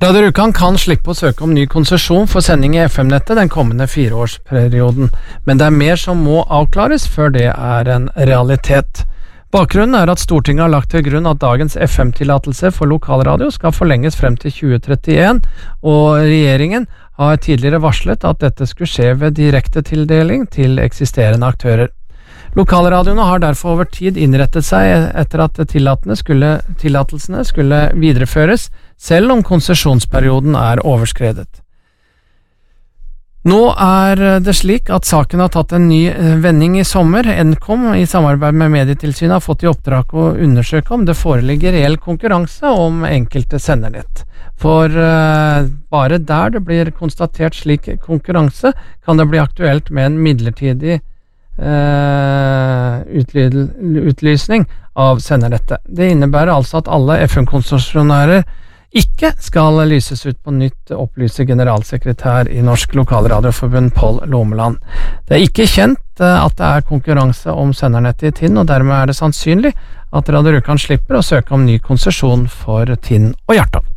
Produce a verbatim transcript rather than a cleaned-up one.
Radio Rjukan kan slippe å søke om ny konsesjon for sending i F M-nettet den kommende fireårsperioden, men det er mer som må avklares før det er en realitet. Bakgrunnen er at Stortinget har lagt til grunn at dagens F M-tillatelse for lokalradio skal forlenges frem til tjue trettien, og regjeringen har tidligere varslet at dette skulle skje ved direkte tildeling til eksisterende aktører. Lokalradioene har derfor over tid innrettet seg etter at skulle, tillatelsene skulle videreføres, selv om konsesjonsperioden er overskredet. Nå er det slik at saken har tatt en ny vending i sommer. Nkom i samarbeid med Medietilsynet har fått i oppdrag å undersøke om det foreligger reell konkurranse om enkelte sendernett. For uh, bare der det blir konstatert slik konkurranse, kan det bli aktuelt med en midlertidig uh, utlysning av sendernettet. Det innebærer altså at alle F M-konsesjonærer ikke skal lyses ut på nytt, opplyser generalsekretær i Norsk Lokalradioforbund Pål Lomeland. Det er ikke kjent at det er konkurranse om sendernettet i Tinn, og dermed er det sannsynlig at Radio Rjukan slipper å søke om ny konsesjon for Tinn og Hjartdal.